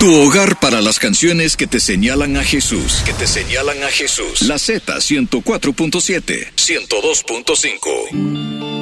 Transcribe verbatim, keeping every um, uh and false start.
Tu hogar para las canciones que te señalan a Jesús, que te señalan a Jesús. La Z ciento cuatro punto siete, ciento dos punto cinco.